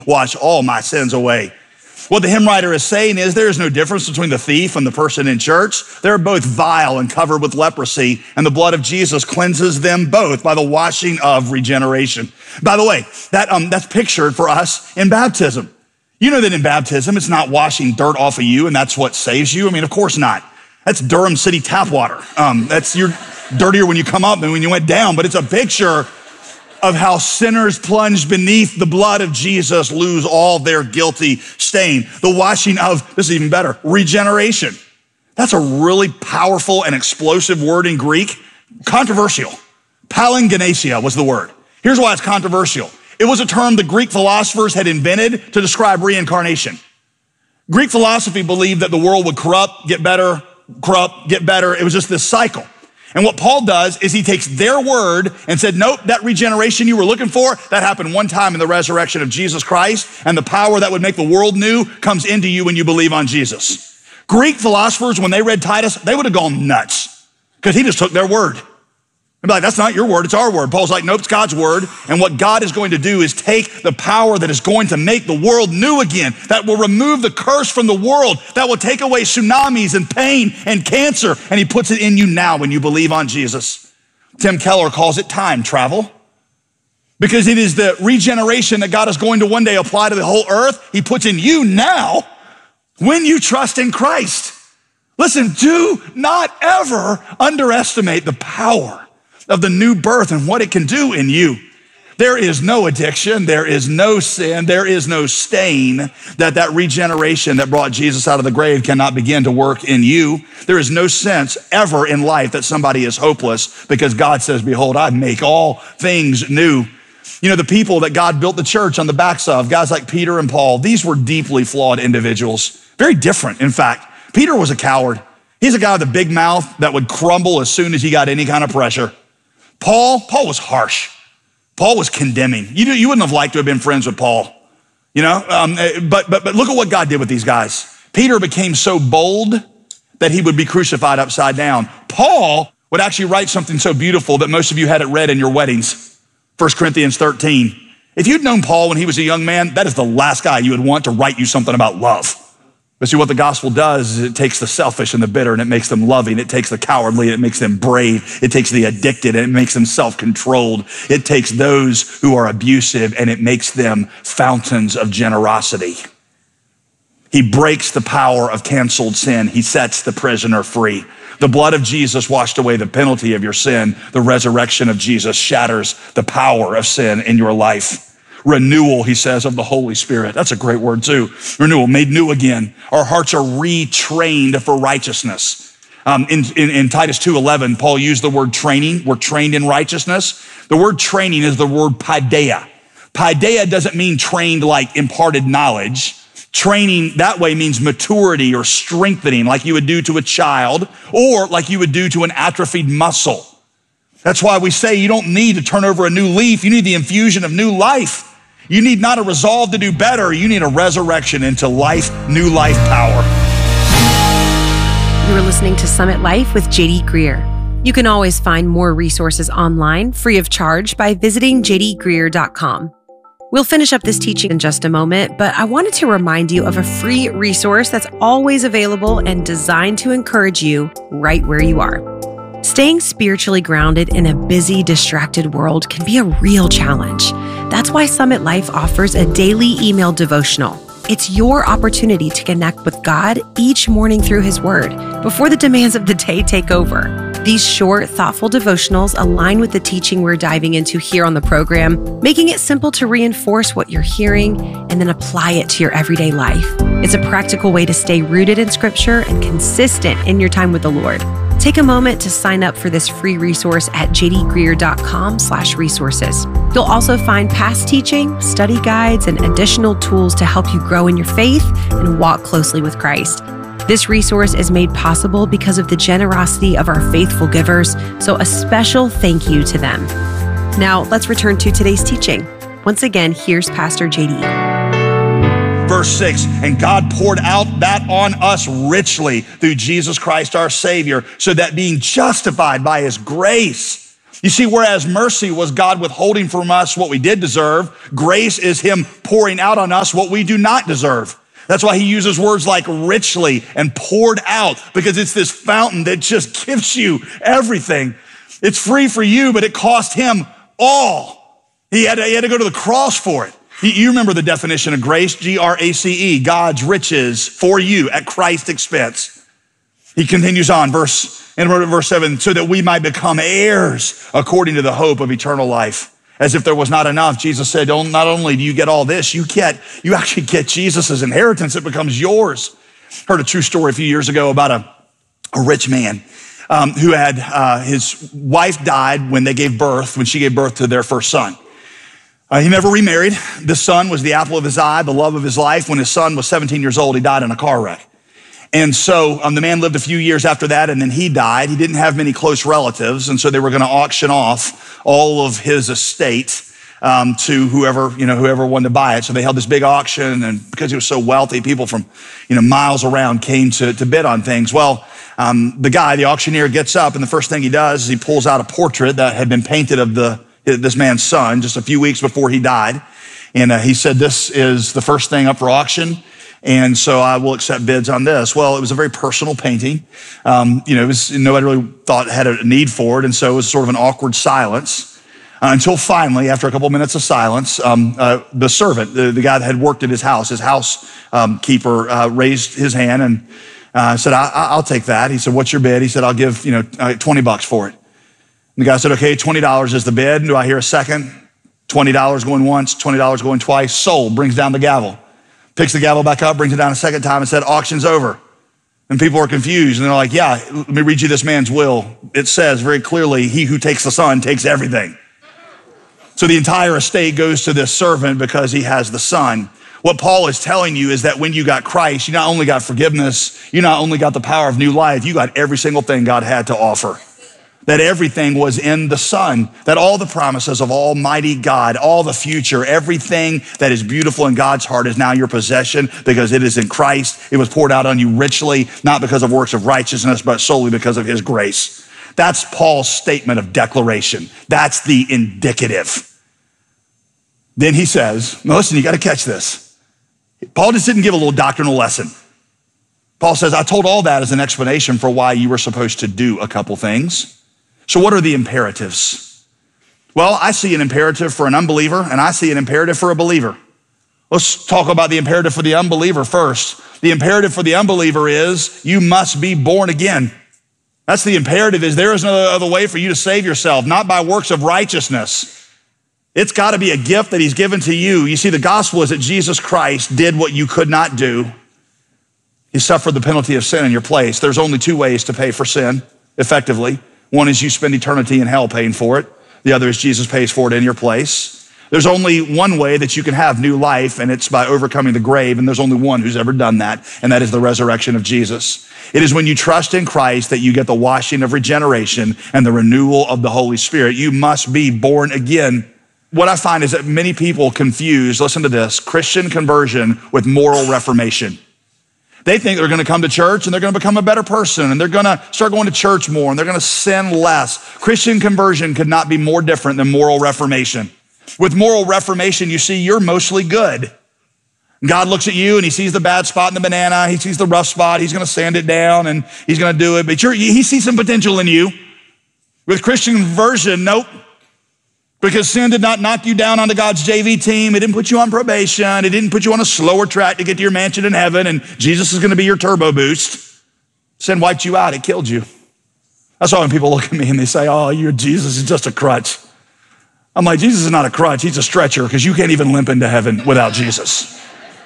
wash all my sins away. What the hymn writer is saying is there is no difference between the thief and the person in church. They're both vile and covered with leprosy, and the blood of Jesus cleanses them both by the washing of regeneration. By the way, that's pictured for us in baptism. You know that in baptism, it's not washing dirt off of you, and that's what saves you. I mean, of course not. That's Durham City tap water. You're dirtier when you come up than when you went down, but it's a picture of how sinners plunged beneath the blood of Jesus lose all their guilty stain. The washing of, this is even better, regeneration. That's a really powerful and explosive word in Greek. Controversial. Palingenesia was the word. Here's why it's controversial. It was a term the Greek philosophers had invented to describe reincarnation. Greek philosophy believed that the world would corrupt, get better, corrupt, get better. It was just this cycle. And what Paul does is he takes their word and said, nope, that regeneration you were looking for, that happened one time in the resurrection of Jesus Christ, and the power that would make the world new comes into you when you believe on Jesus. Greek philosophers, when they read Titus, they would have gone nuts because he just took their word. They'd be like, that's not your word, it's our word. Paul's like, nope, it's God's word. And what God is going to do is take the power that is going to make the world new again, that will remove the curse from the world, that will take away tsunamis and pain and cancer, and he puts it in you now when you believe on Jesus. Tim Keller calls it time travel because it is the regeneration that God is going to one day apply to the whole earth. He puts in you now when you trust in Christ. Listen, do not ever underestimate the power of the new birth and what it can do in you. There is no addiction, there is no sin, there is no stain that regeneration that brought Jesus out of the grave cannot begin to work in you. There is no sense ever in life that somebody is hopeless because God says, behold, I make all things new. You know, the people that God built the church on the backs of, guys like Peter and Paul, these were deeply flawed individuals, very different, in fact. Peter was a coward. He's a guy with a big mouth that would crumble as soon as he got any kind of pressure. Paul was harsh. Paul was condemning. You wouldn't have liked to have been friends with Paul, you know? But look at what God did with these guys. Peter became so bold that he would be crucified upside down. Paul would actually write something so beautiful that most of you had it read in your weddings. 1 Corinthians 13. If you'd known Paul when he was a young man, that is the last guy you would want to write you something about love. But see, what the gospel does is it takes the selfish and the bitter and it makes them loving. It takes the cowardly and it makes them brave. It takes the addicted and it makes them self-controlled. It takes those who are abusive and it makes them fountains of generosity. He breaks the power of canceled sin. He sets the prisoner free. The blood of Jesus washed away the penalty of your sin. The resurrection of Jesus shatters the power of sin in your life. Renewal, he says, of the Holy Spirit. That's a great word too. Renewal, made new again. Our hearts are retrained for righteousness. In Titus 2:11, Paul used the word training. We're trained in righteousness. The word training is the word paideia. Paideia doesn't mean trained like imparted knowledge. Training that way means maturity or strengthening like you would do to a child or like you would do to an atrophied muscle. That's why we say you don't need to turn over a new leaf. You need the infusion of new life. You need not a resolve to do better. You need a resurrection into life, new life power. You are listening to Summit Life with JD Greear. You can always find more resources online free of charge by visiting jdgreear.com. We'll finish up this teaching in just a moment, but I wanted to remind you of a free resource that's always available and designed to encourage you right where you are. Staying spiritually grounded in a busy, distracted world can be a real challenge. That's why Summit Life offers a daily email devotional. It's your opportunity to connect with God each morning through His Word before the demands of the day take over. These short, thoughtful devotionals align with the teaching we're diving into here on the program, making it simple to reinforce what you're hearing and then apply it to your everyday life. It's a practical way to stay rooted in Scripture and consistent in your time with the Lord. Take a moment to sign up for this free resource at jdgreear.com/resources. You'll also find past teaching, study guides, and additional tools to help you grow in your faith and walk closely with Christ. This resource is made possible because of the generosity of our faithful givers, so a special thank you to them. Now, let's return to today's teaching. Once again, here's Pastor JD. Verse 6, and God poured out that on us richly through Jesus Christ our Savior, so that being justified by His grace, You see, whereas mercy was God withholding from us what we did deserve, grace is him pouring out on us what we do not deserve. That's why he uses words like richly and poured out, because it's this fountain that just gives you everything. It's free for you, but it cost him all. He had to go to the cross for it. You remember the definition of grace, G-R-A-C-E, God's riches for you at Christ's expense. He continues on, verse 7, so that we might become heirs according to the hope of eternal life. As if there was not enough, Jesus said, not only do you get all this, you actually get Jesus' inheritance. It becomes yours. Heard a true story a few years ago about a rich man who had his wife died when she gave birth to their first son. He never remarried. This son was the apple of his eye, the love of his life. When his son was 17 years old, he died in a car wreck. And so the man lived a few years after that, and then he died. He didn't have many close relatives, and so they were going to auction off all of his estate to whoever wanted to buy it. So they held this big auction, and because he was so wealthy, people from miles around came to bid on things. Well, the auctioneer gets up, and the first thing he does is he pulls out a portrait that had been painted of this man's son just a few weeks before he died, and he said, "This is the first thing up for auction, and so I will accept bids on this." Well, it was a very personal painting. Nobody really thought had a need for it, and so it was sort of an awkward silence until finally, after a couple of minutes of silence, the servant, the guy that had worked at his housekeeper, raised his hand and said, "I'll take that." He said, "What's your bid?" He said, "I'll give $20 for it." And the guy said, "Okay, $20 is the bid. Do I hear a second?" $20 going once, $20 going twice. Sold. Brings down the gavel. Picks the gavel back up, brings it down a second time and said, "Auction's over." And people are confused. And they're like, "Yeah, let me read you this man's will. It says very clearly, he who takes the son takes everything." So the entire estate goes to this servant because he has the son. What Paul is telling you is that when you got Christ, you not only got forgiveness, you not only got the power of new life, you got every single thing God had to offer. That everything was in the Son, that all the promises of Almighty God, all the future, everything that is beautiful in God's heart is now your possession because it is in Christ. It was poured out on you richly, not because of works of righteousness, but solely because of his grace. That's Paul's statement of declaration. That's the indicative. Then he says, now listen, you got to catch this. Paul just didn't give a little doctrinal lesson. Paul says, I told all that as an explanation for why you were supposed to do a couple things. So what are the imperatives? Well, I see an imperative for an unbeliever and I see an imperative for a believer. Let's talk about the imperative for the unbeliever first. The imperative for the unbeliever is you must be born again. That's the imperative, is there is no other way for you to save yourself, not by works of righteousness. It's got to be a gift that he's given to you. You see, the gospel is that Jesus Christ did what you could not do. He suffered the penalty of sin in your place. There's only two ways to pay for sin effectively. One is you spend eternity in hell paying for it. The other is Jesus pays for it in your place. There's only one way that you can have new life, and it's by overcoming the grave, and there's only one who's ever done that, and that is the resurrection of Jesus. It is when you trust in Christ that you get the washing of regeneration and the renewal of the Holy Spirit. You must be born again. What I find is that many people confuse, listen to this, Christian conversion with moral reformation. They think they're going to come to church and they're going to become a better person and they're going to start going to church more and they're going to sin less. Christian conversion could not be more different than moral reformation. With moral reformation, you see, you're mostly good. God looks at you and he sees the bad spot in the banana. He sees the rough spot. He's going to sand it down and he's going to do it. But he sees some potential in you. With Christian conversion, nope. Because sin did not knock you down onto God's JV team. It didn't put you on probation. It didn't put you on a slower track to get to your mansion in heaven and Jesus is going to be your turbo boost. Sin wiped you out. It killed you. That's why when people look at me and they say, oh, Jesus is just a crutch. I'm like, Jesus is not a crutch. He's a stretcher because you can't even limp into heaven without Jesus.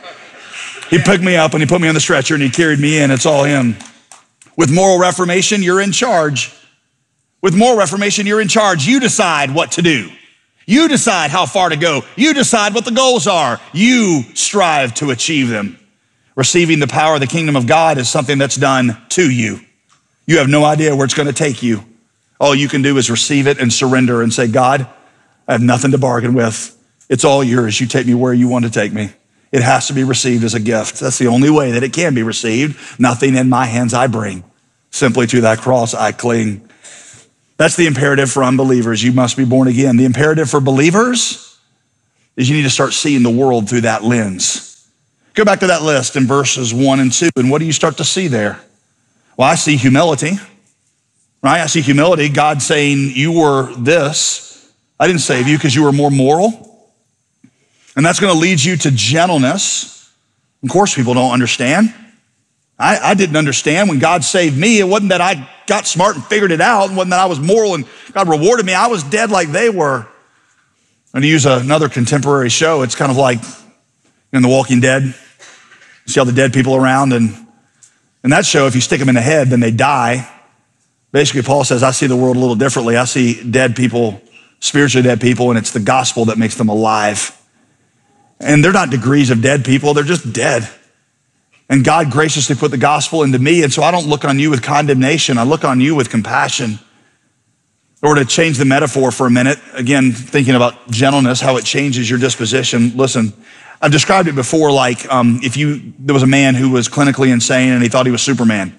He picked me up and he put me on the stretcher and he carried me in. It's all him. With moral reformation, you're in charge. With moral reformation, you're in charge. You decide what to do. You decide how far to go. You decide what the goals are. You strive to achieve them. Receiving the power of the kingdom of God is something that's done to you. You have no idea where it's going to take you. All you can do is receive it and surrender and say, God, I have nothing to bargain with. It's all yours. You take me where you want to take me. It has to be received as a gift. That's the only way that it can be received. Nothing in my hands I bring. Simply to that cross I cling. That's the imperative for unbelievers. You must be born again. The imperative for believers is you need to start seeing the world through that lens. Go back to that list in verses 1 and 2, and what do you start to see there? Well, I see humility, right? I see humility. God saying, you were this. I didn't save you because you were more moral. And that's going to lead you to gentleness. Of course, people don't understand. I didn't understand when God saved me. It wasn't that I got smart and figured it out. It wasn't that I was moral and God rewarded me. I was dead like they were. And to use another contemporary show, it's kind of like in The Walking Dead. You see all the dead people around, and in that show, if you stick them in the head, then they die. Basically, Paul says, I see the world a little differently. I see dead people, spiritually dead people, and it's the gospel that makes them alive. And they're not degrees of dead people. They're just dead. And God graciously put the gospel into me. And so I don't look on you with condemnation. I look on you with compassion. Or to change the metaphor for a minute, again, thinking about gentleness, how it changes your disposition. Listen, I've described it before like there was a man who was clinically insane and he thought he was Superman.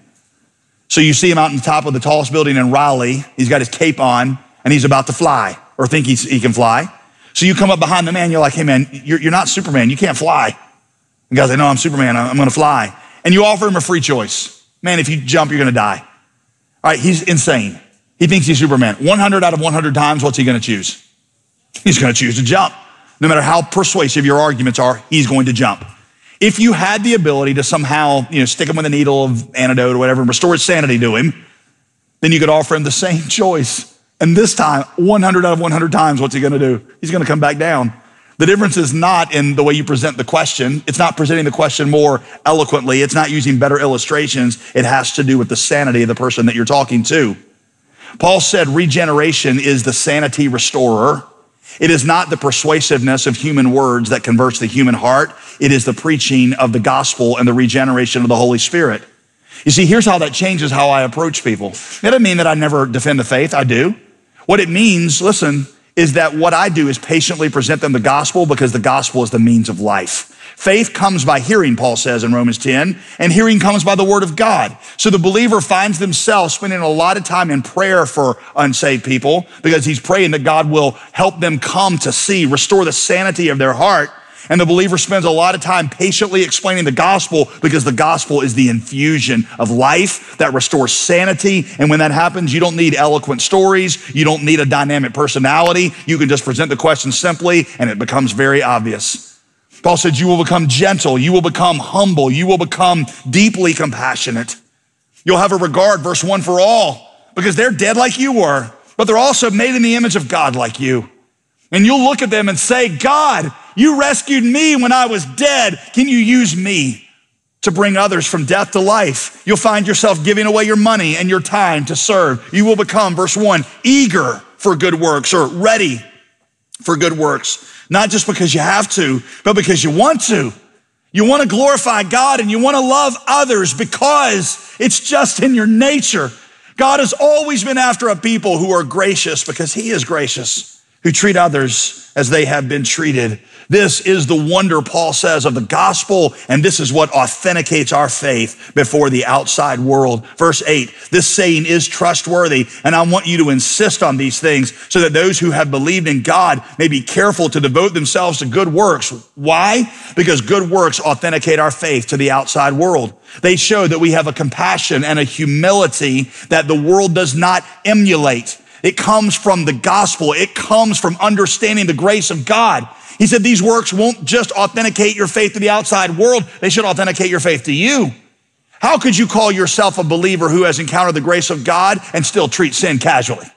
So you see him out on the top of the tallest building in Raleigh. He's got his cape on and he's about to fly or think he can fly. So you come up behind the man, you're like, hey man, you're not Superman. You can't fly. The guy's like, no, I'm Superman. I'm going to fly. And you offer him a free choice. Man, if you jump, you're going to die. All right, he's insane. He thinks he's Superman. 100 out of 100 times, what's he going to choose? He's going to choose to jump. No matter how persuasive your arguments are, he's going to jump. If you had the ability to somehow, stick him with a needle of antidote or whatever and restore his sanity to him, then you could offer him the same choice. And this time, 100 out of 100 times, what's he going to do? He's going to come back down. The difference is not in the way you present the question. It's not presenting the question more eloquently. It's not using better illustrations. It has to do with the sanity of the person that you're talking to. Paul said regeneration is the sanity restorer. It is not the persuasiveness of human words that converts the human heart. It is the preaching of the gospel and the regeneration of the Holy Spirit. You see, here's how that changes how I approach people. It doesn't mean that I never defend the faith. I do. What it means, listen, is that what I do is patiently present them the gospel because the gospel is the means of life. Faith comes by hearing, Paul says in Romans 10, and hearing comes by the word of God. So the believer finds themselves spending a lot of time in prayer for unsaved people because he's praying that God will help them come to see, restore the sanity of their heart. And the believer spends a lot of time patiently explaining the gospel because the gospel is the infusion of life that restores sanity. And when that happens, you don't need eloquent stories. You don't need a dynamic personality. You can just present the question simply and it becomes very obvious. Paul said, you will become gentle. You will become humble. You will become deeply compassionate. You'll have a regard, verse 1, for all because they're dead like you were, but they're also made in the image of God like you. And you'll look at them and say, God, you rescued me when I was dead. Can you use me to bring others from death to life? You'll find yourself giving away your money and your time to serve. You will become, verse 1, eager for good works or ready for good works. Not just because you have to, but because you want to. You want to glorify God and you want to love others because it's just in your nature. God has always been after a people who are gracious because he is gracious, who treat others as they have been treated. This is the wonder, Paul says, of the gospel, and this is what authenticates our faith before the outside world. Verse 8, this saying is trustworthy, and I want you to insist on these things so that those who have believed in God may be careful to devote themselves to good works. Why? Because good works authenticate our faith to the outside world. They show that we have a compassion and a humility that the world does not emulate. It comes from the gospel. It comes from understanding the grace of God. He said these works won't just authenticate your faith to the outside world. They should authenticate your faith to you. How could you call yourself a believer who has encountered the grace of God and still treat sin casually?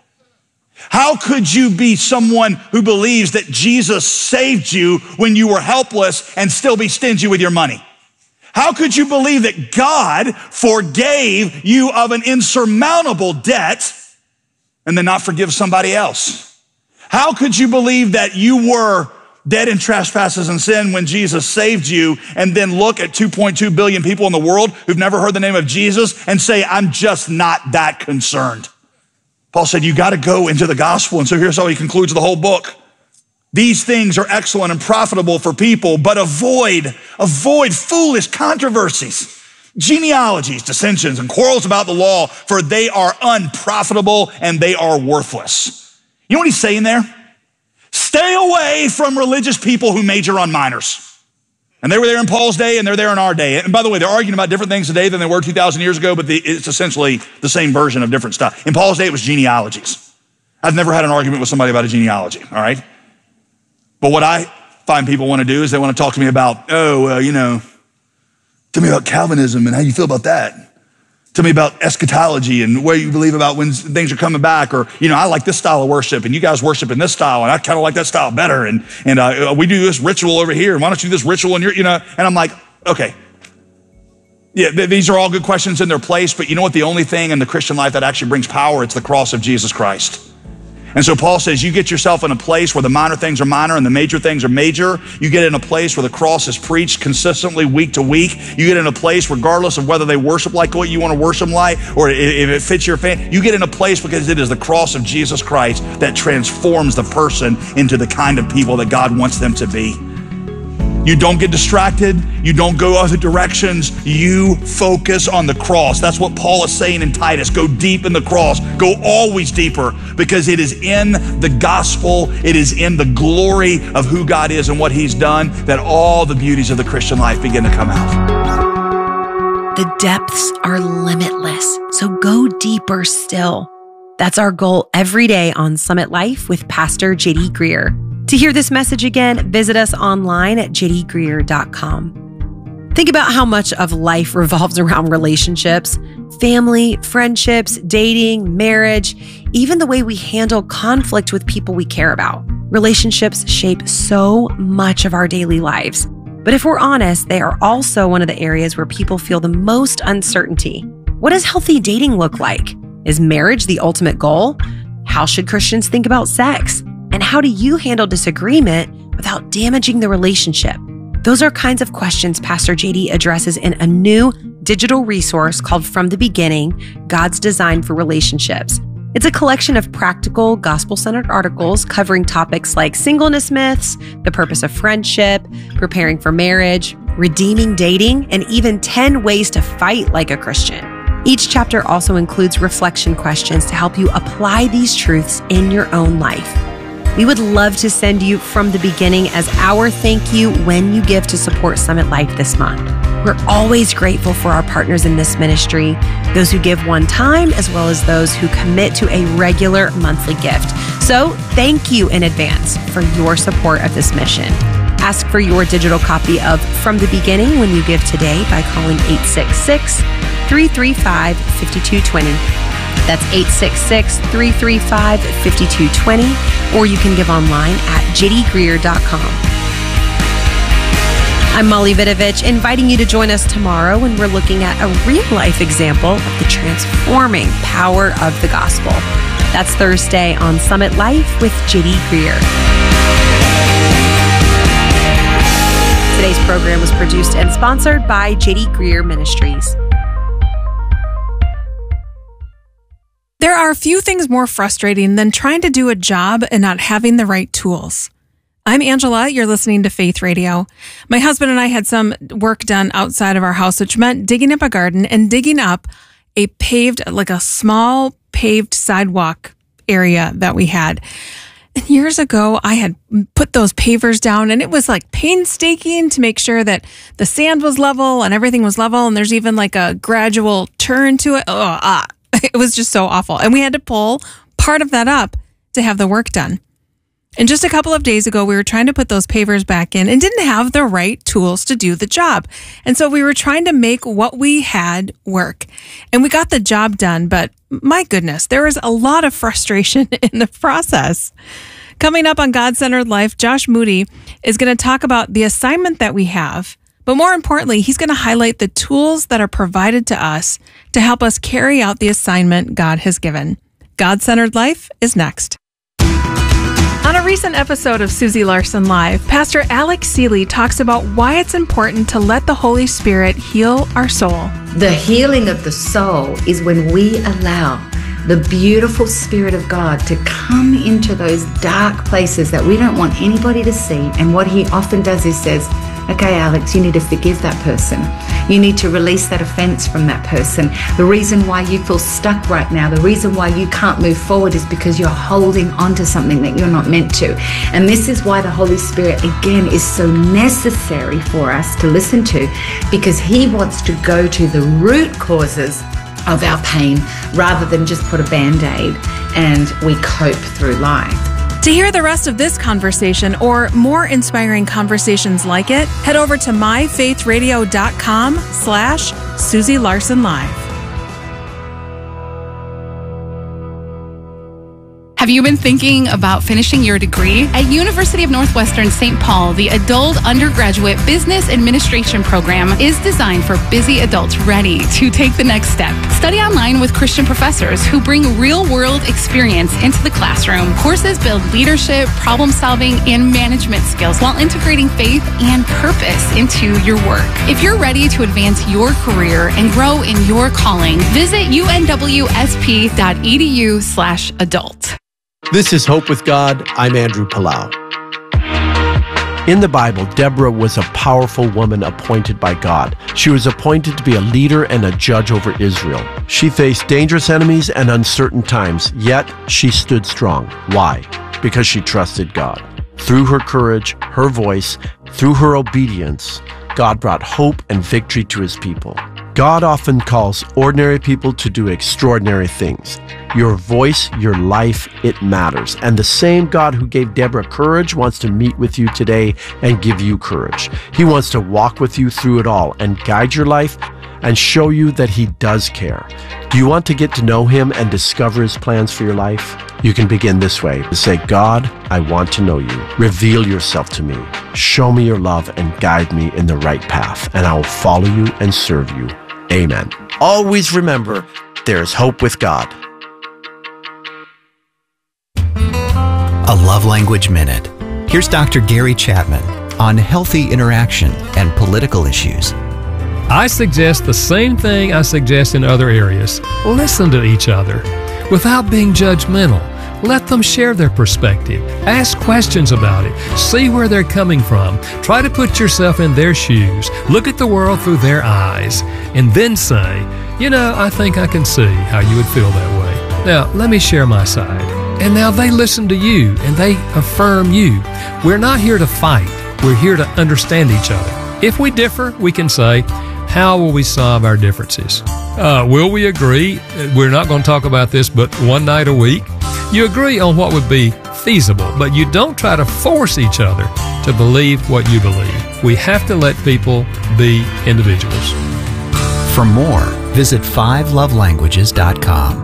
How could you be someone who believes that Jesus saved you when you were helpless and still be stingy with your money? How could you believe that God forgave you of an insurmountable debt and then not forgive somebody else? How could you believe that you were dead in trespasses and sin when Jesus saved you and then look at 2.2 billion people in the world who've never heard the name of Jesus and say, I'm just not that concerned? Paul said, you got to go into the gospel. And so here's how he concludes the whole book. These things are excellent and profitable for people, but avoid foolish controversies. genealogies, dissensions, and quarrels about the law, for they are unprofitable and they are worthless. You know what he's saying there? Stay away from religious people who major on minors. And they were there in Paul's day, and they're there in our day. And by the way, they're arguing about different things today than they were 2,000 years ago, but it's essentially the same version of different stuff. In Paul's day, it was genealogies. I've never had an argument with somebody about a genealogy, all right? But what I find people want to do is they want to talk to me about, tell me about Calvinism and how you feel about that. Tell me about eschatology and what you believe about when things are coming back. Or, I like this style of worship and you guys worship in this style and I kind of like that style better. And we do this ritual over here. And why don't you do this ritual and and I'm like, okay. Yeah, these are all good questions in their place. But you know what? The only thing in the Christian life that actually brings power, it's the cross of Jesus Christ. And so Paul says, you get yourself in a place where the minor things are minor and the major things are major. You get in a place where the cross is preached consistently week to week. You get in a place, regardless of whether they worship like what you want to worship like, or if it fits your family, you get in a place because it is the cross of Jesus Christ that transforms the person into the kind of people that God wants them to be. You don't get distracted. You don't go other directions. You focus on the cross. That's what Paul is saying in Titus. Go deep in the cross. Go always deeper, because it is in the gospel, it is in the glory of who God is and what he's done that all the beauties of the Christian life begin to come out. The depths are limitless, so go deeper still. That's our goal every day on Summit Life with Pastor J.D. Greear. To hear this message again, visit us online at jdgreear.com. Think about how much of life revolves around relationships, family, friendships, dating, marriage, even the way we handle conflict with people we care about. Relationships shape so much of our daily lives. But if we're honest, they are also one of the areas where people feel the most uncertainty. What does healthy dating look like? Is marriage the ultimate goal? How should Christians think about sex? And how do you handle disagreement without damaging the relationship? Those are kinds of questions Pastor JD addresses in a new digital resource called From the Beginning, God's Design for Relationships. It's a collection of practical, gospel-centered articles covering topics like singleness myths, the purpose of friendship, preparing for marriage, redeeming dating, and even 10 ways to fight like a Christian. Each chapter also includes reflection questions to help you apply these truths in your own life. We would love to send you From the Beginning as our thank you when you give to support Summit Life this month. We're always grateful for our partners in this ministry, those who give one time, as well as those who commit to a regular monthly gift. So thank you in advance for your support of this mission. Ask for your digital copy of From the Beginning when you give today by calling 866-335-5220. That's 866-335-5220, or you can give online at jdgreear.com. I'm Molly Vidovich, inviting you to join us tomorrow when we're looking at a real-life example of the transforming power of the gospel. That's Thursday on Summit Life with J.D. Greear. Today's program was produced and sponsored by J.D. Greear Ministries. There are few things more frustrating than trying to do a job and not having the right tools. I'm Angela. You're listening to Faith Radio. My husband and I had some work done outside of our house, which meant digging up a garden and digging up a small paved sidewalk area that we had. And years ago, I had put those pavers down, and it was like painstaking to make sure that the sand was level and everything was level. And there's even like a gradual turn to it. It was just so awful. And we had to pull part of that up to have the work done. And just a couple of days ago, we were trying to put those pavers back in and didn't have the right tools to do the job. And so we were trying to make what we had work. And we got the job done, but my goodness, there was a lot of frustration in the process. Coming up on God-Centered Life, Josh Moody is going to talk about the assignment that we have. But more importantly, he's going to highlight the tools that are provided to us to help us carry out the assignment God has given. God-Centered Life is next. On a recent episode of Susie Larson Live, Pastor Alex Seeley talks about why it's important to let the Holy Spirit heal our soul. The healing of the soul is when we allow the beautiful Spirit of God to come into those dark places that we don't want anybody to see. And what he often does is says, okay, Alex, you need to forgive that person. You need to release that offense from that person. The reason why you feel stuck right now, the reason why you can't move forward is because you're holding on to something that you're not meant to. And this is why the Holy Spirit, again, is so necessary for us to listen to, because He wants to go to the root causes of our pain rather than just put a Band-Aid and we cope through life. To hear the rest of this conversation or more inspiring conversations like it, head over to myfaithradio.com/Susie Larson Live. Have you been thinking about finishing your degree? At University of Northwestern St. Paul, the Adult Undergraduate Business Administration program is designed for busy adults ready to take the next step. Study online with Christian professors who bring real-world experience into the classroom. Courses build leadership, problem-solving, and management skills while integrating faith and purpose into your work. If you're ready to advance your career and grow in your calling, visit unwsp.edu/adult. This is Hope with God. I'm Andrew Palau. In the Bible, Deborah was a powerful woman appointed by God. She was appointed to be a leader and a judge over Israel. She faced dangerous enemies and uncertain times, yet she stood strong. Why? Because she trusted God. Through her courage, her voice, through her obedience, God brought hope and victory to His people. God often calls ordinary people to do extraordinary things. Your voice, your life, it matters. And the same God who gave Deborah courage wants to meet with you today and give you courage. He wants to walk with you through it all and guide your life and show you that He does care. Do you want to get to know Him and discover His plans for your life? You can begin this way. Say, God, I want to know You. Reveal Yourself to me. Show me Your love and guide me in the right path, and I will follow You and serve You. Amen. Always remember, there is hope with God. A Love Language Minute. Here's Dr. Gary Chapman on healthy interaction and political issues. I suggest the same thing I suggest in other areas. Listen to each other without being judgmental. Let them share their perspective. Ask questions about it. See where they're coming from. Try to put yourself in their shoes. Look at the world through their eyes. And then say, I think I can see how you would feel that way. Now, let me share my side. And now they listen to you and they affirm you. We're not here to fight. We're here to understand each other. If we differ, we can say, how will we solve our differences? Will we agree? We're not going to talk about this but one night a week. You agree on what would be feasible, but you don't try to force each other to believe what you believe. We have to let people be individuals. For more, visit 5lovelanguages.com.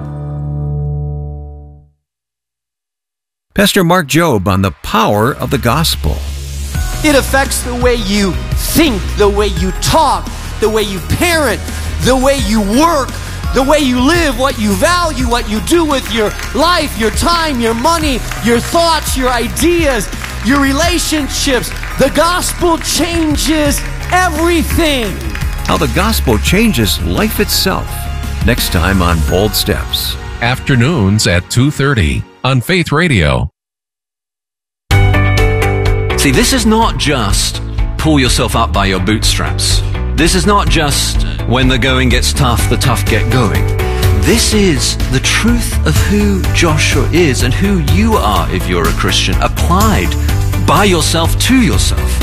Pastor Mark Jobe on the power of the gospel. It affects the way you think, the way you talk, the way you parent, the way you work, the way you live, what you value, what you do with your life, your time, your money, your thoughts, your ideas, your relationships. The gospel changes everything. How the gospel changes life itself. Next time on Bold Steps. Afternoons at 2:30 on Faith Radio. See, this is not just pull yourself up by your bootstraps. This is not just when the going gets tough, the tough get going. This is the truth of who Joshua is and who you are if you're a Christian, applied by yourself to yourself.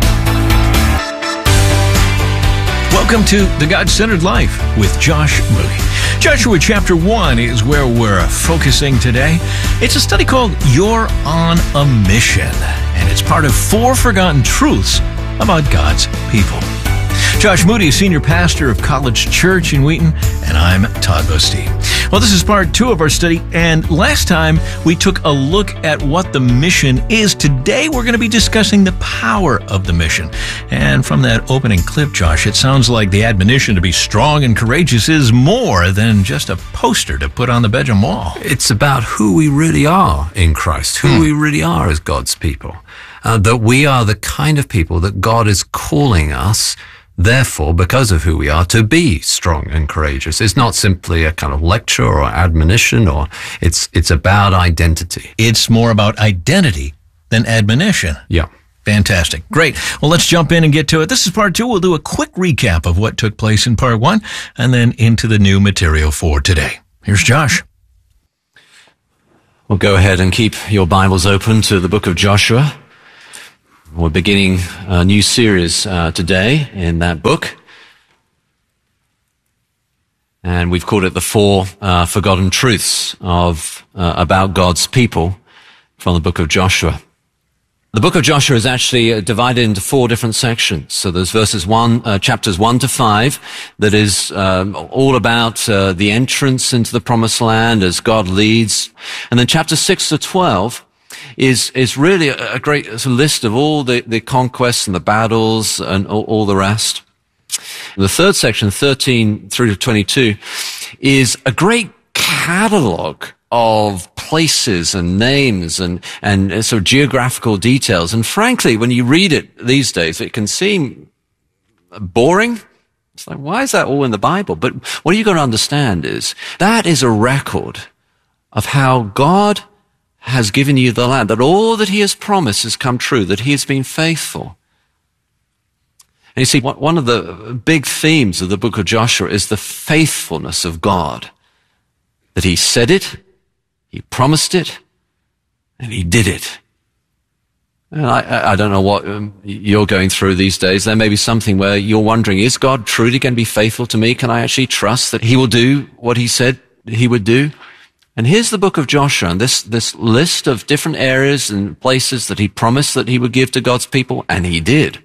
Welcome to The God-Centered Life with Josh Moody. Joshua chapter 1 is where we're focusing today. It's a study called You're on a Mission, and it's part of 4 forgotten truths about God's people. Josh Moody is senior pastor of College Church in Wheaton, and I'm Todd Bostee. Well, this is part 2 of our study, and last time we took a look at what the mission is. Today we're going to be discussing the power of the mission. And from that opening clip, Josh, it sounds like the admonition to be strong and courageous is more than just a poster to put on the bedroom wall. It's about who we really are in Christ, who we really are as God's people. That we are the kind of people that God is calling us, therefore, because of who we are, to be strong and courageous. It's not simply a kind of lecture or admonition, or it's about identity. It's more about identity than admonition. Yeah. Fantastic. Great. Well, let's jump in and get to it. This is part 2. We'll do a quick recap of what took place in part 1 and then into the new material for today. Here's Josh. Well, go ahead and keep your Bibles open to the book of Joshua. We're beginning a new series today in that book. And we've called it the 4 forgotten truths about God's people from the book of Joshua. The book of Joshua is actually divided into 4 different sections. So there's chapters 1 to 5, that is all about the entrance into the promised land as God leads. And then chapters 6 to 12 is really a great list of all the conquests and the battles and all the rest. The third section, 13 through to 22, is a great catalog of places and names and sort of geographical details. And frankly, when you read it these days, it can seem boring. It's like, why is that all in the Bible? But what you got to understand is that is a record of how God has given you the land, that all that he has promised has come true, that he has been faithful. And you see, one of the big themes of the book of Joshua is the faithfulness of God, that he said it, he promised it, and he did it. And I don't know what you're going through these days. There may be something where you're wondering, is God truly going to be faithful to me? Can I actually trust that he will do what he said he would do? And here's the book of Joshua, and this list of different areas and places that he promised that he would give to God's people, and he did.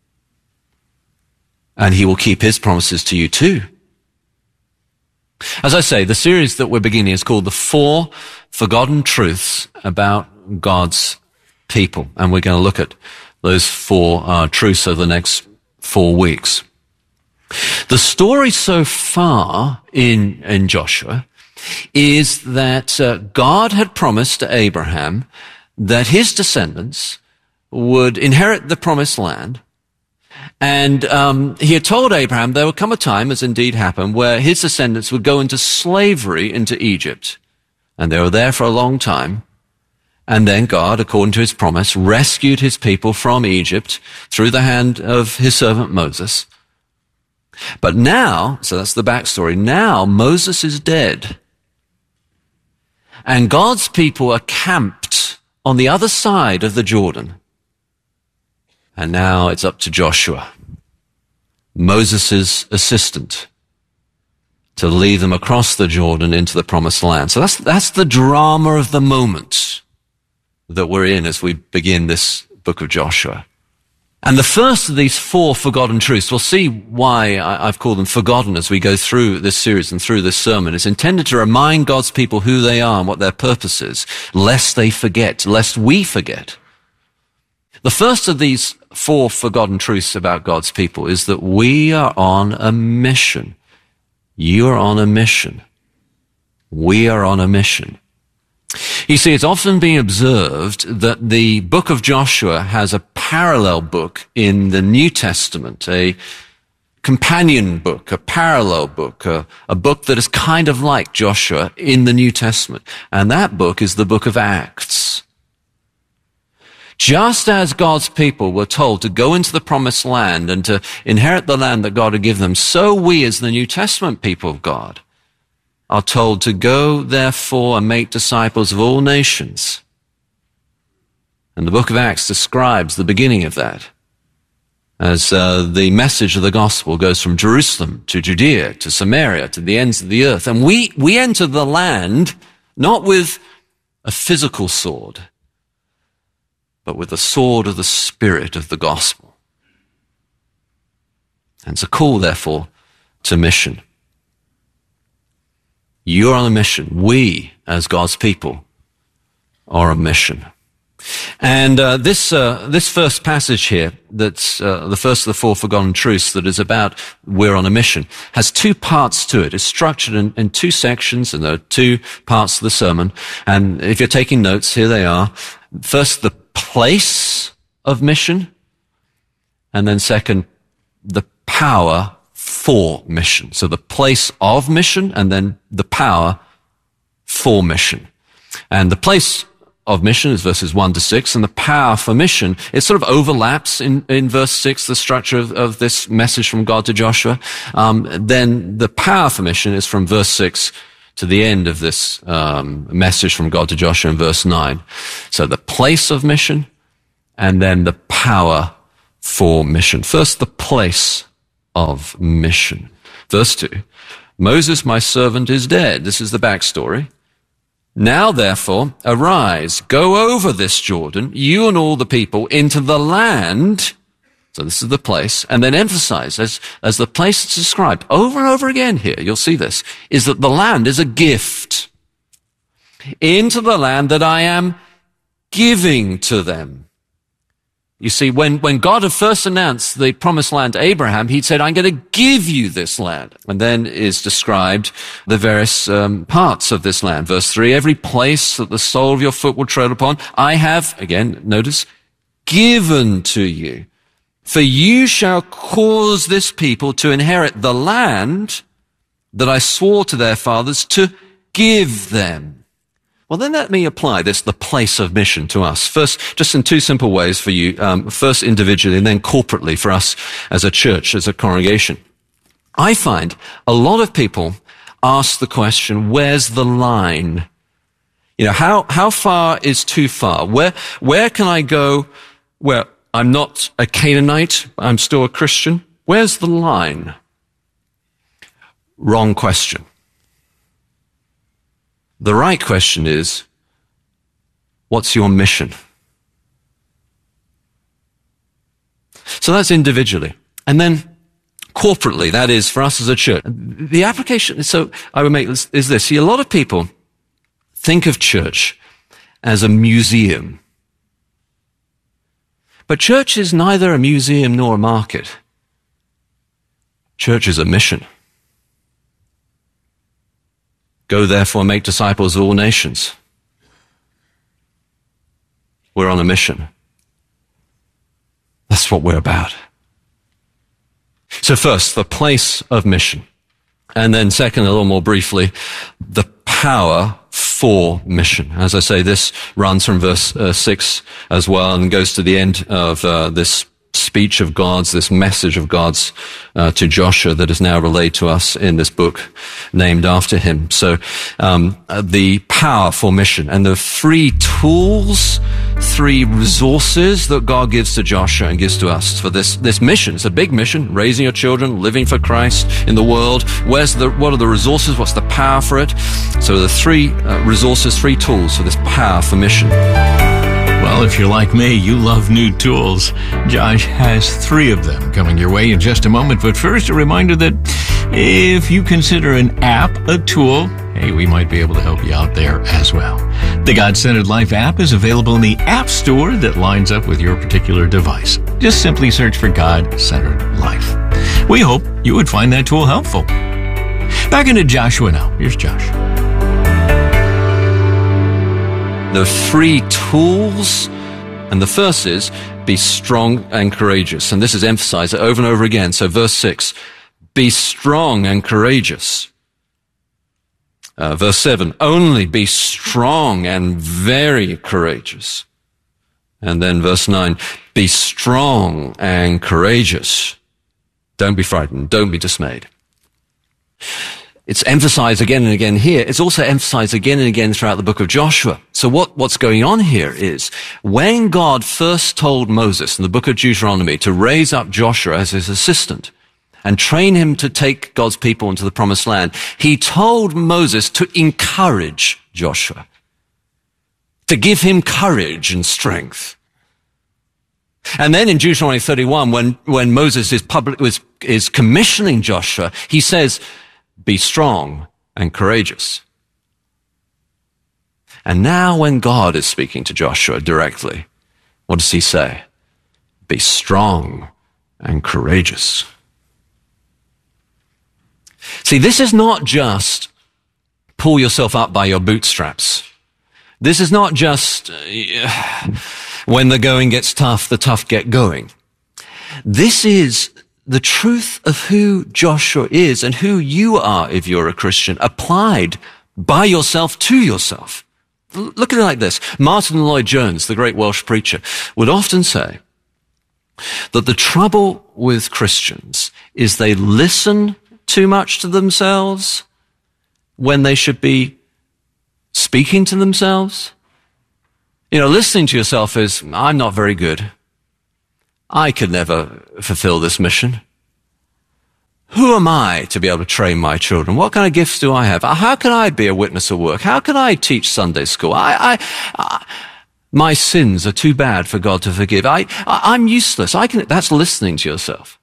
And he will keep his promises to you too. As I say, the series that we're beginning is called The 4 Forgotten Truths About God's People. And we're going to look at those 4 truths over the next 4 weeks. The story so far in Joshua is that God had promised to Abraham that his descendants would inherit the promised land. And he had told Abraham there would come a time, as indeed happened, where his descendants would go into slavery into Egypt. And they were there for a long time. And then God, according to his promise, rescued his people from Egypt through the hand of his servant Moses. But now, so that's the backstory, now Moses is dead. And God's people are camped on the other side of the Jordan. And now it's up to Joshua, Moses' assistant, to lead them across the Jordan into the promised land. So that's the drama of the moment that we're in as we begin this book of Joshua. And the first of these 4 forgotten truths, we'll see why I've called them forgotten as we go through this series and through this sermon. It's intended to remind God's people who they are and what their purpose is, lest they forget, lest we forget. The first of these 4 forgotten truths about God's people is that we are on a mission. You are on a mission. We are on a mission. You see, it's often been observed that the book of Joshua has a parallel book in the New Testament, a companion book, a parallel book, a book that is kind of like Joshua in the New Testament. And that book is the book of Acts. Just as God's people were told to go into the promised land and to inherit the land that God had given them, so we as the New Testament people of God are told to go, therefore, and make disciples of all nations. And the book of Acts describes the beginning of that as the message of the gospel goes from Jerusalem to Judea to Samaria to the ends of the earth. And we enter the land not with a physical sword, but with the sword of the Spirit of the gospel. And it's a call, therefore, to mission. You're on a mission. We, as God's people, are on a mission. And this first passage here, that's the first of the 4 forgotten truths that is about we're on a mission, has 2 parts to it. It's structured in 2 sections, and there are 2 parts of the sermon. And if you're taking notes, here they are. First, the place of mission, and then second, the power for mission. So the place of mission, and then the power for mission. And the place of mission is verses 1 to 6, and the power for mission, it sort of overlaps in verse 6, the structure of this message from God to Joshua. Then the power for mission is from verse 6 to the end of this message from God to Joshua in verse 9. So the place of mission, and then the power for mission. First, the place of mission. Verse 2, Moses, my servant, is dead. This is the backstory. Now, therefore, arise, go over this Jordan, you and all the people, into the land. So this is the place. And then emphasize, as the place is described over and over again here, you'll see this, is that the land is a gift. Into the land that I am giving to them. You see, when God had first announced the promised land to Abraham, he'd said, I'm going to give you this land. And then is described the various parts of this land. Verse 3, every place that the sole of your foot will tread upon, I have, again, notice, given to you. For you shall cause this people to inherit the land that I swore to their fathers to give them. Well, then let me apply this, the place of mission, to us. First, just in two simple ways for you. First individually and then corporately for us as a church, as a congregation. I find a lot of people ask the question, where's the line? You know, how far is too far? Where can I go where I'm not a Canaanite, I'm still a Christian? Where's the line? Wrong question. The right question is, what's your mission? So that's individually. And then corporately, that is for us as a church. The application, so I would make this, is this. See, a lot of people think of church as a museum. But church is neither a museum nor a market. Church is a mission. Go therefore and make disciples of all nations. We're on a mission. That's what we're about. So first, the place of mission. And then second, a little more briefly, the power for mission. As I say, this runs from verse 6 as well and goes to the end of this speech of God's, this message of God's to Joshua that is now relayed to us in this book named after him. So the power for mission and the three tools, three resources that God gives to Joshua and gives to us for this mission. It's a big mission, raising your children, living for Christ in the world. What are the resources? What's the power for it? So the three resources, three tools for this power for mission. Well, if you're like me, you love new tools. Josh has 3 of them coming your way in just a moment. But first, a reminder that if you consider an app a tool, hey, we might be able to help you out there as well. The God-Centered Life app is available in the App Store that lines up with your particular device. Just simply search for God-Centered Life. We hope you would find that tool helpful. Back into Joshua now. Here's Josh. There are 3 tools, and the first is be strong and courageous. And this is emphasized over and over again. So verse 6, be strong and courageous. Verse 7, only be strong and very courageous. And then verse 9, be strong and courageous. Don't be frightened. Don't be dismayed. It's emphasized again and again here. It's also emphasized again and again throughout the book of Joshua. So what's going on here is when God first told Moses in the book of Deuteronomy to raise up Joshua as his assistant and train him to take God's people into the promised land, he told Moses to encourage Joshua, to give him courage and strength. And then in Deuteronomy 31, when Moses is commissioning Joshua, he says, be strong and courageous. And now when God is speaking to Joshua directly, what does he say? Be strong and courageous. See, this is not just pull yourself up by your bootstraps. This is not just when the going gets tough, the tough get going. This is the truth of who Joshua is and who you are if you're a Christian, applied by yourself to yourself. Look at it like this. Martin Lloyd-Jones, the great Welsh preacher, would often say that the trouble with Christians is they listen too much to themselves when they should be speaking to themselves. You know, listening to yourself is, I'm not very good. I could never fulfill this mission. Who am I to be able to train my children? What kind of gifts do I have? How can I be a witness at work? How can I teach Sunday school? My sins are too bad for God to forgive. I'm useless. That's listening to yourself.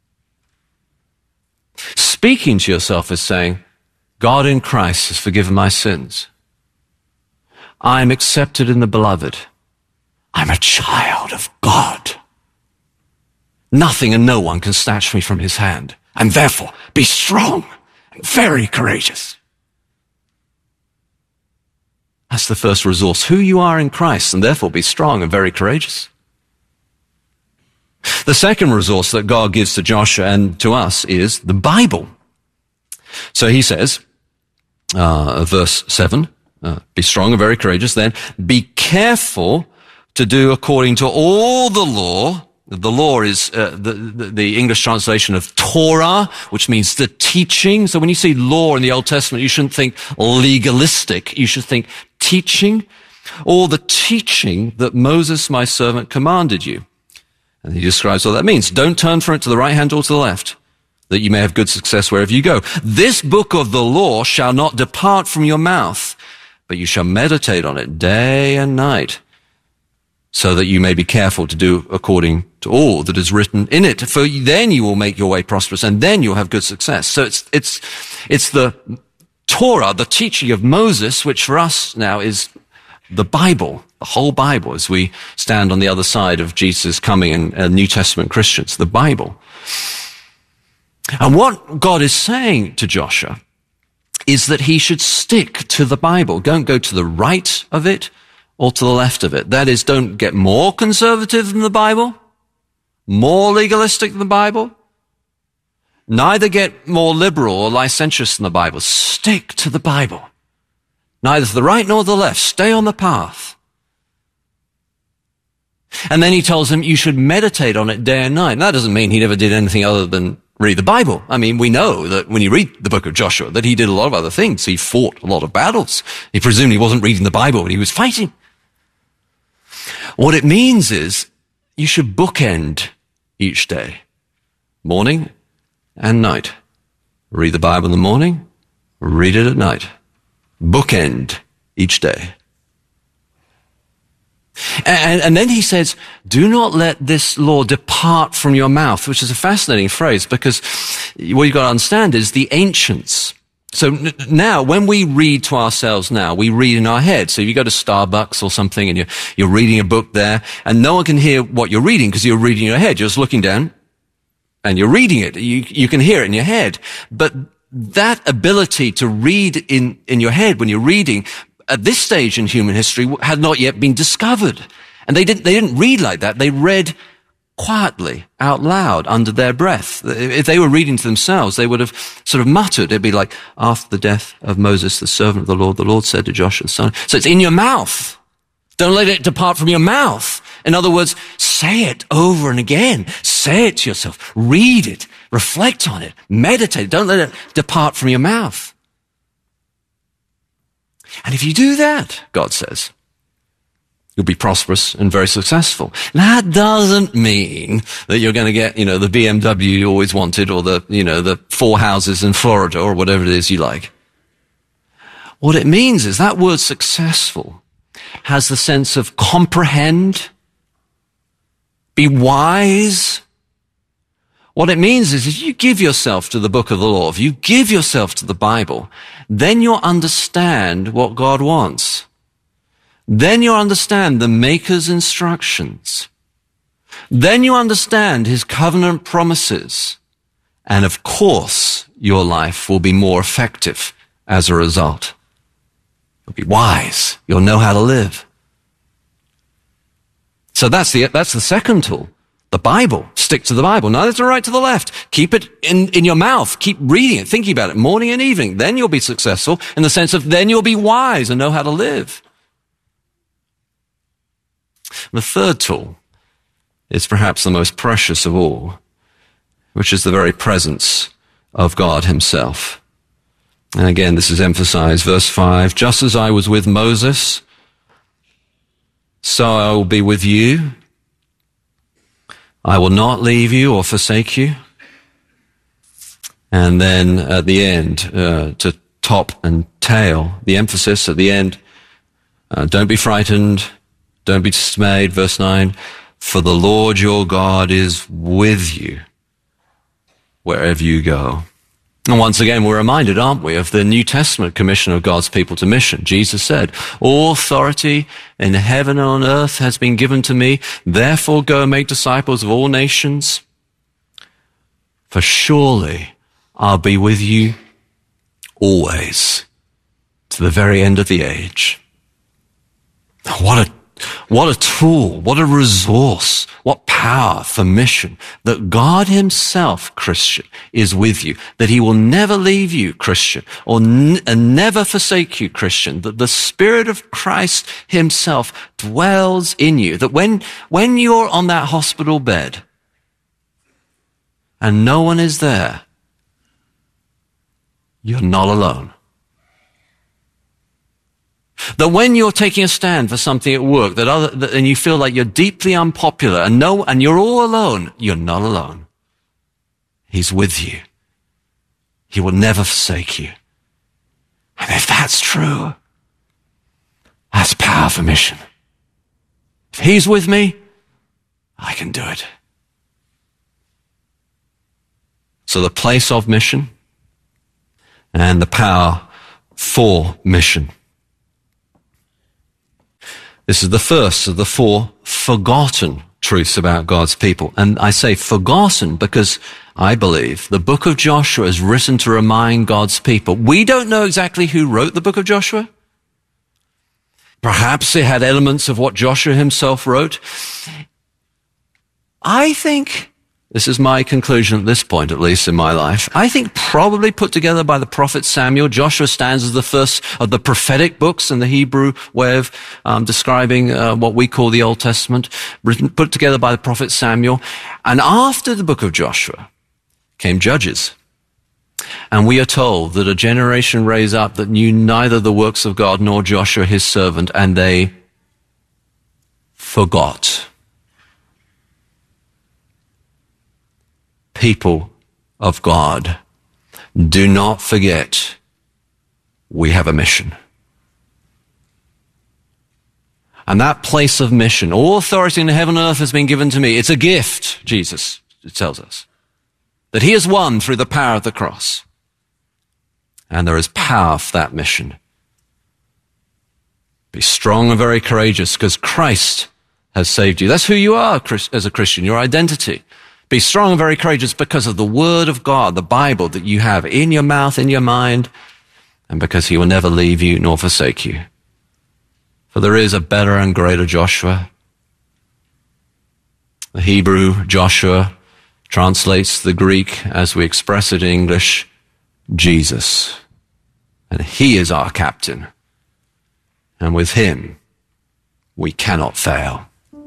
Speaking to yourself is saying, God in Christ has forgiven my sins. I am accepted in the beloved. I'm a child of God. Nothing and no one can snatch me from his hand. And therefore, be strong and very courageous. That's the first resource. Who you are in Christ, and therefore be strong and very courageous. The second resource that God gives to Joshua and to us is the Bible. So he says, verse 7, be strong and very courageous. Then be careful to do according to all the law. The law is the English translation of Torah, which means the teaching. So when you see law in the Old Testament, you shouldn't think legalistic. You should think teaching, or the teaching that Moses, my servant, commanded you. And he describes what that means. Don't turn from it to the right hand or to the left, that you may have good success wherever you go. This book of the law shall not depart from your mouth, but you shall meditate on it day and night, so that you may be careful to do according to all that is written in it. For then you will make your way prosperous, and then you'll have good success. So it's the Torah, the teaching of Moses, which for us now is the Bible, the whole Bible, as we stand on the other side of Jesus coming and New Testament Christians, the Bible. And what God is saying to Joshua is that he should stick to the Bible. Don't go to the right of it or to the left of it. That is, don't get more conservative than the Bible, more legalistic than the Bible. Neither get more liberal or licentious than the Bible. Stick to the Bible. Neither to the right nor the left. Stay on the path. And then he tells him you should meditate on it day and night. And that doesn't mean he never did anything other than read the Bible. I mean, we know that when you read the book of Joshua, that he did a lot of other things. He fought a lot of battles. He presumably wasn't reading the Bible when he was fighting. What it means is you should bookend each day, morning and night. Read the Bible in the morning, read it at night. Bookend each day. And then he says, do not let this law depart from your mouth, which is a fascinating phrase, because what you've got to understand is the ancients. So now, when we read to ourselves now, we read in our head. So if you go to Starbucks or something and you're reading a book there, and no one can hear what you're reading because you're reading in your head. You're just looking down and you're reading it. You can hear it in your head. But that ability to read in your head when you're reading at this stage in human history had not yet been discovered. And they didn't read like that. They read quietly, out loud, under their breath. If they were reading to themselves, they would have sort of muttered. It'd be like, after the death of Moses, the servant of the Lord said to Joshua, son. So it's in your mouth. Don't let it depart from your mouth. In other words, say it over and again. Say it to yourself. Read it. Reflect on it. Meditate. Don't let it depart from your mouth. And if you do that, God says, you'll be prosperous and very successful. That doesn't mean that you're going to get, the BMW you always wanted, or the 4 houses in Florida, or whatever it is you like. What it means is that word successful has the sense of comprehend, be wise. What it means is if you give yourself to the book of the law, if you give yourself to the Bible, then you'll understand what God wants. Then you understand the Maker's instructions. Then you understand his covenant promises. And of course, your life will be more effective as a result. You'll be wise. You'll know how to live. So that's the second tool. The Bible. Stick to the Bible. Neither to the right to the left. Keep it in your mouth. Keep reading it, thinking about it, morning and evening. Then you'll be successful in the sense of then you'll be wise and know how to live. The third tool is perhaps the most precious of all, which is the very presence of God himself. And again, this is emphasized. Verse 5, just as I was with Moses, so I will be with you. I will not leave you or forsake you. And then at the end, to top and tail, the emphasis at the end, don't be frightened, don't be dismayed, verse 9, for the Lord your God is with you wherever you go. And once again, we're reminded, aren't we, of the New Testament commission of God's people to mission. Jesus said, all authority in heaven and on earth has been given to me. Therefore, go and make disciples of all nations. For surely I'll be with you always to the very end of the age. What a tool, what a resource, what power for mission, that God himself, Christian, is with you, that he will never leave you, Christian, and never forsake you, Christian, that the Spirit of Christ himself dwells in you, that when you're on that hospital bed and no one is there, you're not alone. That when you're taking a stand for something at work and you feel like you're deeply unpopular and you're all alone, you're not alone. He's with you. He will never forsake you. And if that's true, that's power for mission. If he's with me, I can do it. So the place of mission and the power for mission. This is the first of the 4 forgotten truths about God's people. And I say forgotten because I believe the book of Joshua is written to remind God's people. We don't know exactly who wrote the book of Joshua. Perhaps it had elements of what Joshua himself wrote. I think, this is my conclusion at this point, at least in my life, I think probably put together by the prophet Samuel. Joshua stands as the first of the prophetic books in the Hebrew way of describing what we call the Old Testament, put together by the prophet Samuel. And after the book of Joshua came Judges. And we are told that a generation raised up that knew neither the works of God nor Joshua his servant, and they forgot. People of God, do not forget we have a mission. And that place of mission, all authority in heaven and earth has been given to me. It's a gift, Jesus tells us, that he has won through the power of the cross. And there is power for that mission. Be strong and very courageous because Christ has saved you. That's who you are as a Christian, your identity. Be strong and very courageous because of the Word of God, the Bible that you have in your mouth, in your mind, and because he will never leave you nor forsake you. For there is a better and greater Joshua. The Hebrew Joshua translates the Greek, as we express it in English, Jesus. And he is our captain. And with him, we cannot fail.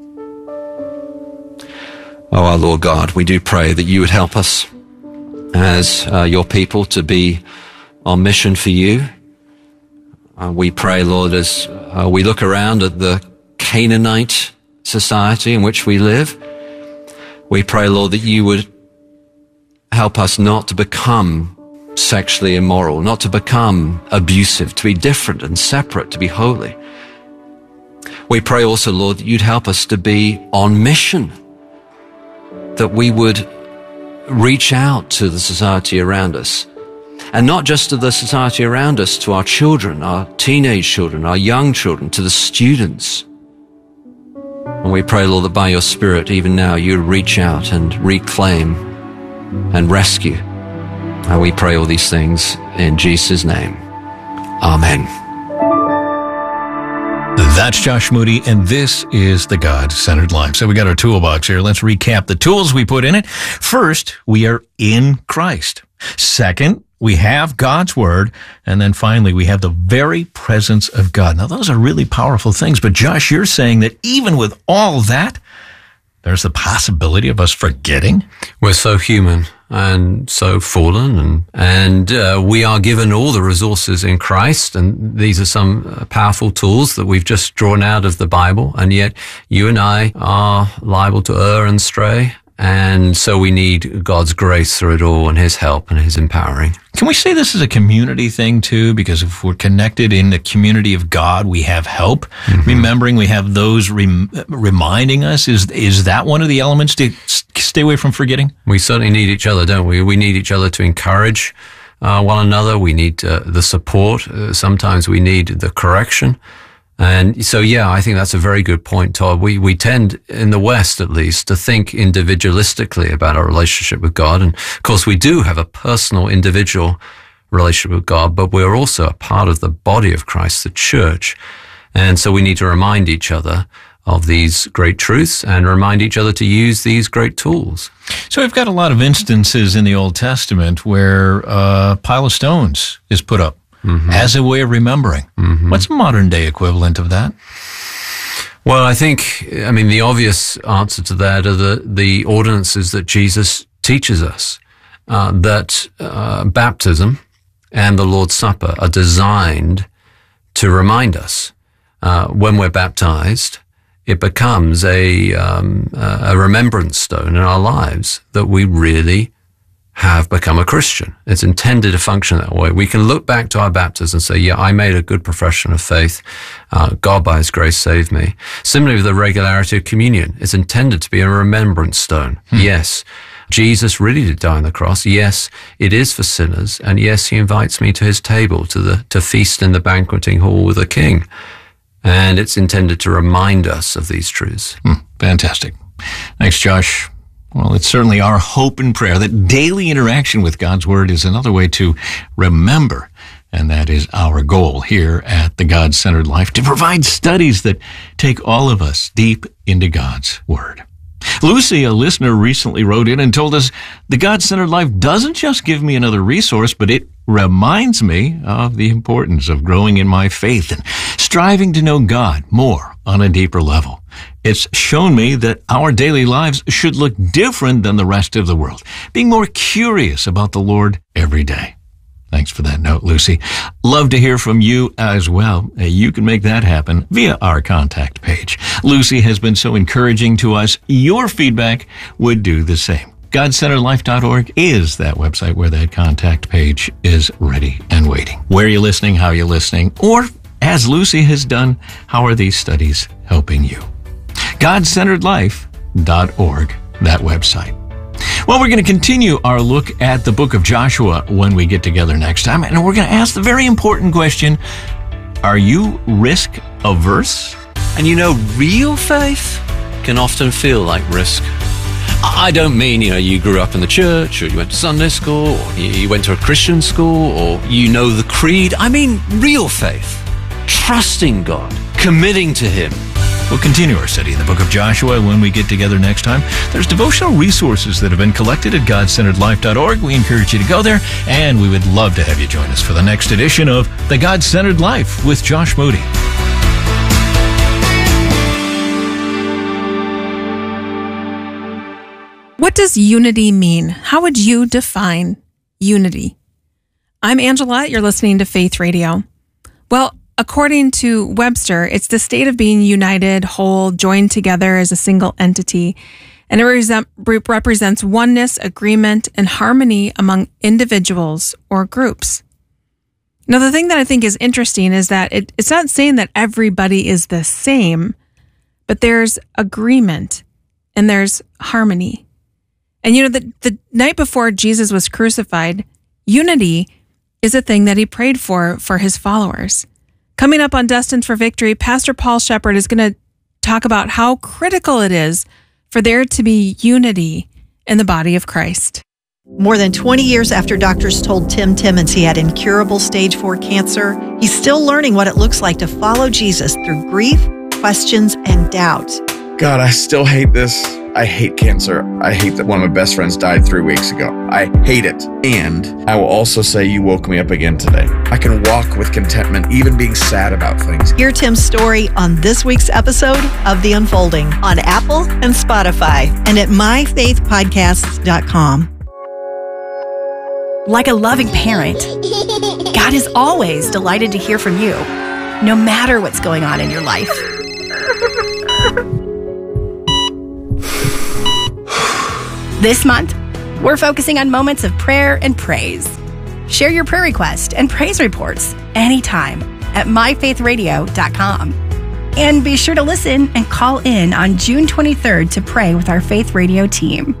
Oh, our Lord God, we do pray that you would help us as your people to be on mission for you. We pray, Lord, as we look around at the Canaanite society in which we live, we pray, Lord, that you would help us not to become sexually immoral, not to become abusive, to be different and separate, to be holy. We pray also, Lord, that you'd help us to be on mission, that we would reach out to the society around us, and not just to the society around us, to our children, our teenage children, our young children, to the students. And we pray, Lord, that by your Spirit, even now, you reach out and reclaim and rescue. And we pray all these things in Jesus' name. Amen. That's Josh Moody, and this is The God-Centered Life. So we got our toolbox here. Let's recap the tools we put in it. First, we are in Christ. Second, we have God's word, and then finally we have the very presence of God. Now, those are really powerful things, but Josh, you're saying that even with all that, there's the possibility of us forgetting? We're so human and so fallen, and we are given all the resources in Christ, and these are some powerful tools that we've just drawn out of the Bible, and yet you and I are liable to err and stray, and so we need God's grace through it all and His help and His empowering. Can we say this is a community thing too? Because if we're connected in the community of God, we have help. Mm-hmm. Remembering we have those reminding us. Is that one of the elements to stay away from forgetting? We certainly need each other, don't we? We need each other to encourage one another. We need the support. Sometimes we need the correction. And so, yeah, I think that's a very good point, Todd. We tend, in the West at least, to think individualistically about our relationship with God. And of course, we do have a personal, individual relationship with God, but we're also a part of the body of Christ, the church. And so we need to remind each other of these great truths and remind each other to use these great tools. So we've got a lot of instances in the Old Testament where a pile of stones is put up. Mm-hmm. As a way of remembering. Mm-hmm. What's a modern day equivalent of that? Well, I mean, the obvious answer to that are the ordinances that Jesus teaches us, that baptism and the Lord's Supper are designed to remind us. When we're baptized, it becomes a remembrance stone in our lives that we really have become a Christian. It's intended to function that way. We can look back to our baptism and say, yeah, I made a good profession of faith. God by His grace saved me. Similarly with the regularity of communion, it's intended to be a remembrance stone. Yes, Jesus really did die on the cross. Yes, it is for sinners. And yes, He invites me to His table, to feast in the banqueting hall with the King. And it's intended to remind us of these truths. Fantastic. Thanks, Josh. Well, it's certainly our hope and prayer that daily interaction with God's Word is another way to remember. And that is our goal here at the God-Centered Life, to provide studies that take all of us deep into God's Word. Lucy, a listener, recently wrote in and told us the God-Centered Life doesn't just give me another resource, but it reminds me of the importance of growing in my faith and striving to know God more on a deeper level. It's shown me that our daily lives should look different than the rest of the world, being more curious about the Lord every day. Thanks for that note, Lucy. Love to hear from you as well. You can make that happen via our contact page. Lucy has been so encouraging to us. Your feedback would do the same. GodCenteredLife.org is that website where that contact page is ready and waiting. Where are you listening? How are you listening? Or, as Lucy has done, how are these studies helping you? GodCenteredLife.org, that website. Well, we're going to continue our look at the book of Joshua when we get together next time, and we're going to ask the very important question, are you risk averse? And you know, real faith can often feel like risk. I don't mean, you grew up in the church, or you went to Sunday school, or you went to a Christian school, or you know the creed. I mean real faith, trusting God, committing to Him. We'll continue our study in the book of Joshua when we get together next time. There's devotional resources that have been collected at GodCenteredLife.org. We encourage you to go there, and we would love to have you join us for the next edition of The God-Centered Life with Josh Moody. What does unity mean? How would you define unity? I'm Angela. You're listening to Faith Radio. Well, according to Webster, it's the state of being united, whole, joined together as a single entity, and it represents oneness, agreement, and harmony among individuals or groups. Now, the thing that I think is interesting is that it's not saying that everybody is the same, but there's agreement and there's harmony. And the night before Jesus was crucified, unity is a thing that He prayed for His followers. Coming up on Destined for Victory, Pastor Paul Shepard is going to talk about how critical it is for there to be unity in the body of Christ. More than 20 years after doctors told Tim Timmons he had incurable stage 4 cancer, he's still learning what it looks like to follow Jesus through grief, questions, and doubt. God, I still hate this. I hate cancer. I hate that one of my best friends died 3 weeks ago. I hate it. And I will also say you woke me up again today. I can walk with contentment, even being sad about things. Hear Tim's story on this week's episode of The Unfolding on Apple and Spotify and at myfaithpodcasts.com. Like a loving parent, God is always delighted to hear from you, no matter what's going on in your life. This month, we're focusing on moments of prayer and praise. Share your prayer request and praise reports anytime at myfaithradio.com. And be sure to listen and call in on June 23rd to pray with our Faith Radio team.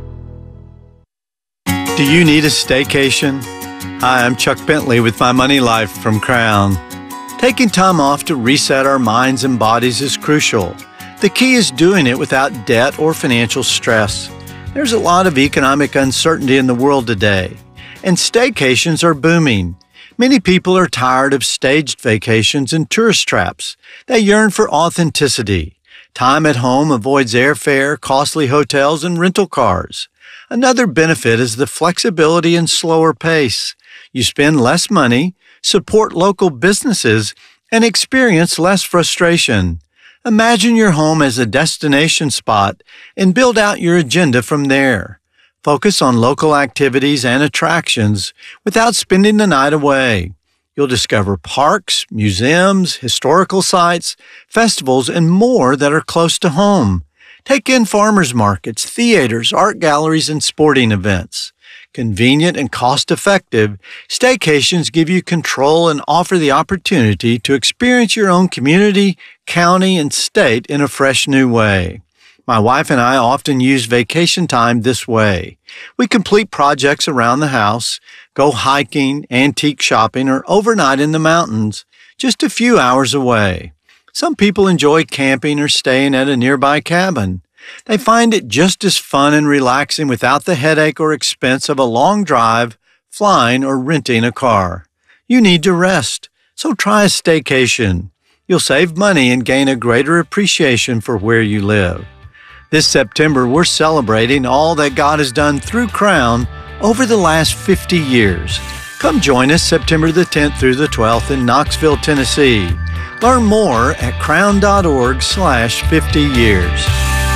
Do you need a staycation? Hi, I'm Chuck Bentley with My Money Life from Crown. Taking time off to reset our minds and bodies is crucial. The key is doing it without debt or financial stress. There's a lot of economic uncertainty in the world today, and staycations are booming. Many people are tired of staged vacations and tourist traps. They yearn for authenticity. Time at home avoids airfare, costly hotels, and rental cars. Another benefit is the flexibility and slower pace. You spend less money, support local businesses, and experience less frustration. Imagine your home as a destination spot and build out your agenda from there. Focus on local activities and attractions without spending the night away. You'll discover parks, museums, historical sites, festivals, and more that are close to home. Take in farmers markets, theaters, art galleries, and sporting events. Convenient and cost-effective, staycations give you control and offer the opportunity to experience your own community, county, and state in a fresh new way. My wife and I often use vacation time this way. We complete projects around the house, go hiking, antique shopping, or overnight in the mountains, just a few hours away. Some people enjoy camping or staying at a nearby cabin. They find it just as fun and relaxing without the headache or expense of a long drive, flying, or renting a car. You need to rest, so try a staycation. You'll save money and gain a greater appreciation for where you live. This September, we're celebrating all that God has done through Crown over the last 50 years. Come join us September the 10th through the 12th in Knoxville, Tennessee. Learn more at crown.org/50 years.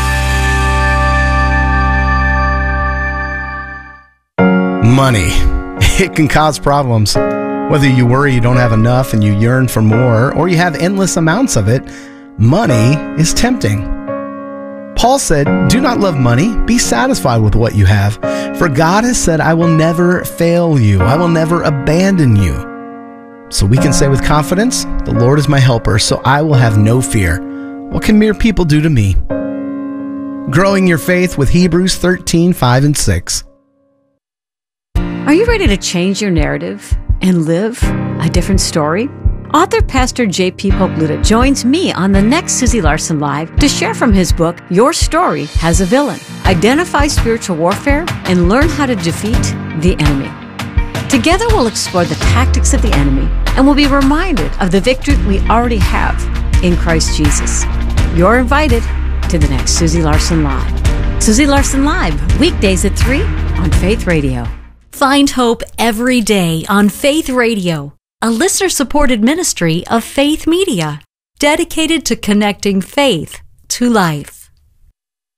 Money. It can cause problems. Whether you worry you don't have enough and you yearn for more, or you have endless amounts of it, money is tempting. Paul said, "Do not love money. Be satisfied with what you have. For God has said, I will never fail you. I will never abandon you." So we can say with confidence, "The Lord is my helper, so I will have no fear. What can mere people do to me?" Growing your faith with Hebrews 13:5 and 6. Are you ready to change your narrative and live a different story? Author Pastor J.P. Poplita joins me on the next Susie Larson Live to share from his book, Your Story Has a Villain. Identify spiritual warfare and learn how to defeat the enemy. Together we'll explore the tactics of the enemy and we'll be reminded of the victory we already have in Christ Jesus. You're invited to the next Susie Larson Live. Susie Larson Live, weekdays at 3 on Faith Radio. Find hope every day on Faith Radio, a listener-supported ministry of Faith Media, dedicated to connecting faith to life.